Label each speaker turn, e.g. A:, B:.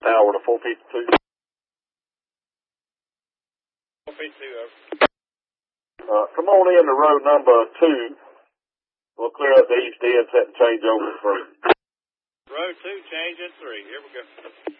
A: Tower to 452.
B: 452, over.
A: Come on in to road number 2. We'll clear up the east end, set and change over 3.
B: Road 2, change in 3. Here we go.